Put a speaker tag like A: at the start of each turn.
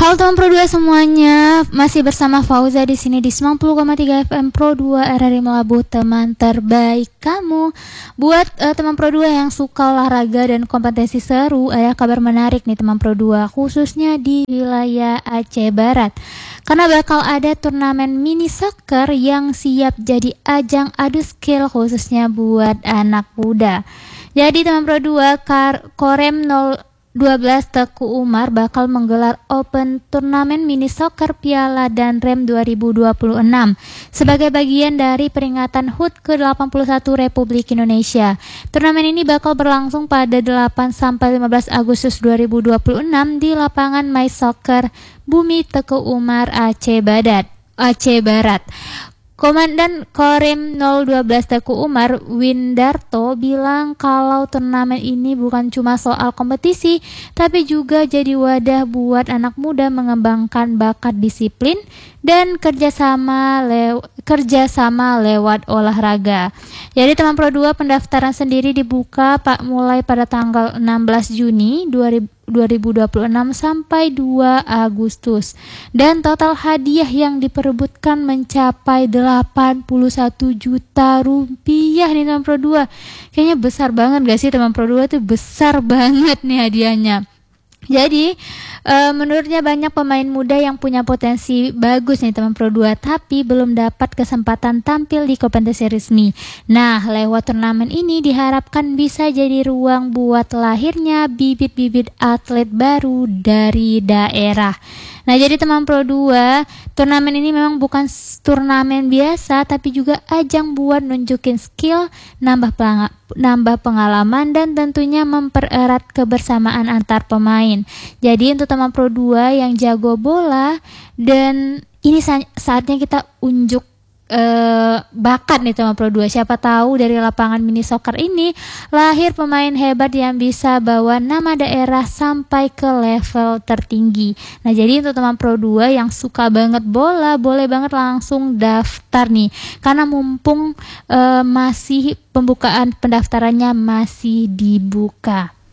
A: Halo teman Pro 2 semuanya, masih bersama Fauza di sini di 90,3 FM Pro 2 RRI Melabu, teman terbaik kamu. Buat teman Pro 2 yang suka olahraga dan kompetensi seru, ada kabar menarik nih teman Pro 2, khususnya di wilayah Aceh Barat. Karena bakal ada turnamen mini soccer yang siap jadi ajang adu skill khususnya buat anak muda. Jadi teman Pro 2, Korem 12 Teku Umar bakal menggelar Open Turnamen Mini Soccer Piala dan Rem 2026 sebagai bagian dari peringatan HUT ke-81 Republik Indonesia. Turnamen ini bakal berlangsung pada 8-15 Agustus 2026 di lapangan My Soccer Bumi Teku Umar Aceh Barat. Komandan Korem 012 Teku Umar Windarto bilang kalau turnamen ini bukan cuma soal kompetisi, tapi juga jadi wadah buat anak muda mengembangkan bakat disiplin dan kerjasama lewat olahraga. Jadi teman Pro 2, pendaftaran sendiri dibuka mulai pada tanggal 16 Juni 2026 sampai 2 Agustus. Dan total hadiah yang diperebutkan mencapai 81 juta rupiah nih teman Pro 2. Kayaknya besar banget gak sih teman Pro 2 tuh, besar banget nih hadiahnya. Jadi menurutnya banyak pemain muda yang punya potensi bagus nih teman Pro 2, tapi belum dapat kesempatan tampil di kompetisi resmi. Nah, lewat turnamen ini diharapkan bisa jadi ruang buat lahirnya bibit-bibit atlet baru dari daerah. Nah, jadi teman Pro 2, turnamen ini memang bukan turnamen biasa, tapi juga ajang buat nunjukin skill, nambah pengalaman, dan tentunya mempererat kebersamaan antar pemain. Jadi untuk teman Pro 2 yang jago bola, dan ini saatnya kita unjuk bakat nih teman Pro 2. Siapa tahu dari lapangan mini soccer ini lahir pemain hebat yang bisa bawa nama daerah sampai ke level tertinggi. Nah, jadi untuk teman Pro 2 yang suka banget bola, boleh banget langsung daftar nih, karena mumpung masih pendaftarannya masih dibuka.